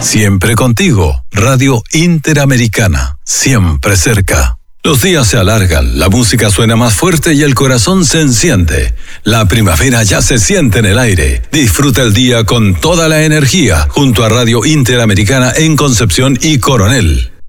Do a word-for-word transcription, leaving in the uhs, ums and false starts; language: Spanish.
Siempre contigo, Radio Interamericana, siempre cerca. Los días se alargan, la música suena más fuerte y el corazón se enciende. La primavera ya se siente en el aire. Disfruta el día con toda la energía, junto a Radio Interamericana en Concepción y Coronel.